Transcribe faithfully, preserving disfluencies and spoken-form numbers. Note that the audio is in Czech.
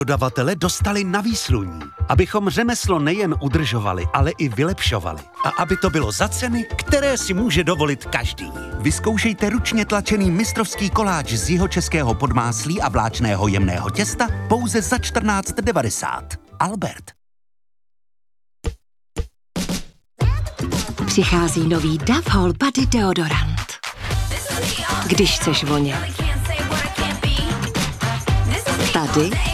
Dodavatele dostali na výsluní, abychom řemeslo nejen udržovali, ale i vylepšovali. A aby to bylo za ceny, které si může dovolit každý. Vyzkoušejte ručně tlačený mistrovský koláč z jihočeského podmáslí a vláčného jemného těsta pouze za čtrnáct devadesát. Albert. Přichází nový Dove Whole Body deodorant. Když chceš vonět. Tady